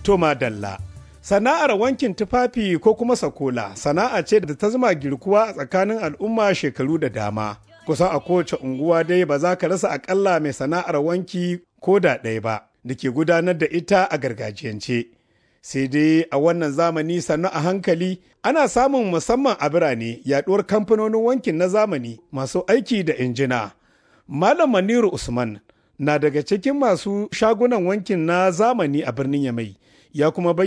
To madalla. Sana'ar wankin tufafi ko kuma sakola sana'a ce da ta zama girkuwa a tsakanin al'umma shekaru da dama. Kusan a kowace unguwa dai ba za ka rasa akalla mai sana'ar wanki ko da ɗaya ba da ke gudanar da ita a gargajiyance. Sai dai a wannan zamani sannu a hankali ana samun musamman a birane yaɗuwar kamfanonin wankin na zamani masu aiki da injina. Malam Maniru Usman na daga cikin masu shagunan wankin na zamani a birnin Yamai ya kuma